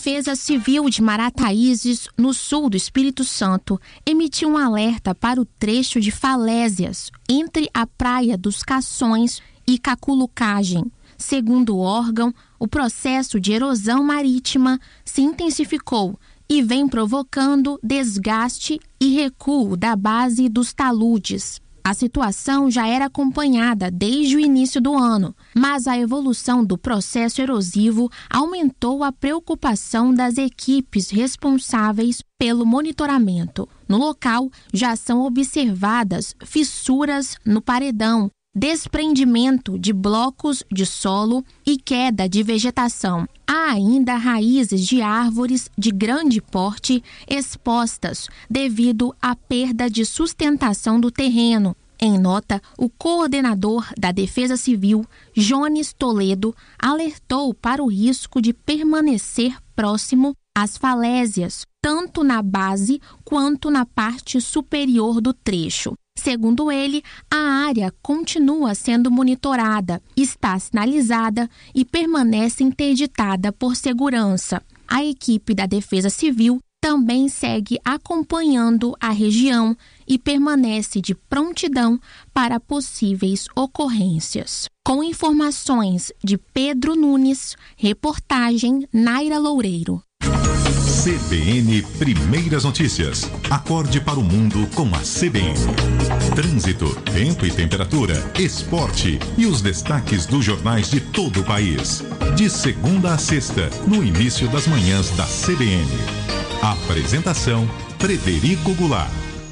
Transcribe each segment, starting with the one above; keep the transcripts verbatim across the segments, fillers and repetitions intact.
Defesa Civil de Marataízes, no sul do Espírito Santo, emitiu um alerta para o trecho de falésias entre a Praia dos Cações e Caculucagem. Segundo o órgão, o processo de erosão marítima se intensificou e vem provocando desgaste e recuo da base dos taludes. A situação já era acompanhada desde o início do ano, mas a evolução do processo erosivo aumentou a preocupação das equipes responsáveis pelo monitoramento. No local, já são observadas fissuras no paredão, desprendimento de blocos de solo e queda de vegetação. Há ainda raízes de árvores de grande porte expostas devido à perda de sustentação do terreno. Em nota, o coordenador da Defesa Civil, Jones Toledo, alertou para o risco de permanecer próximo às falésias, tanto na base quanto na parte superior do trecho. Segundo ele, a área continua sendo monitorada, está sinalizada e permanece interditada por segurança. A equipe da Defesa Civil também segue acompanhando a região e permanece de prontidão para possíveis ocorrências. Com informações de Pedro Nunes, reportagem Naira Loureiro. C B N Primeiras Notícias. Acorde para o mundo com a C B N. Trânsito, tempo e temperatura, esporte e os destaques dos jornais de todo o país. De segunda a sexta, no início das manhãs da C B N. Apresentação, Frederico Goulart.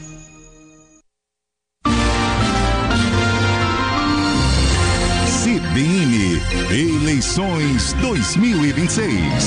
C B N Eleições dois mil e vinte e seis.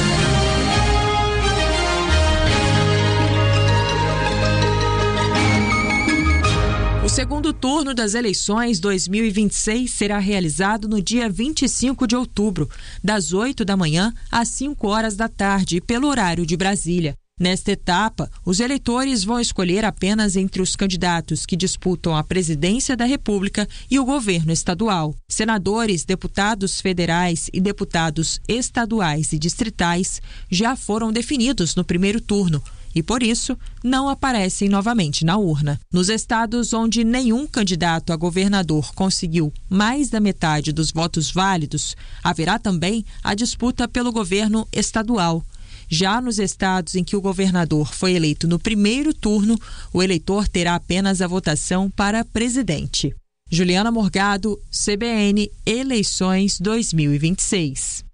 O segundo turno das eleições dois mil e vinte e seis será realizado no dia vinte e cinco de outubro, das oito da manhã às cinco horas da tarde, pelo horário de Brasília. Nesta etapa, os eleitores vão escolher apenas entre os candidatos que disputam a presidência da República e o governo estadual. Senadores, deputados federais e deputados estaduais e distritais já foram definidos no primeiro turno e, por isso, não aparecem novamente na urna. Nos estados onde nenhum candidato a governador conseguiu mais da metade dos votos válidos, haverá também a disputa pelo governo estadual. Já nos estados em que o governador foi eleito no primeiro turno, o eleitor terá apenas a votação para presidente. Juliana Morgado, C B N, Eleições dois mil e vinte e seis.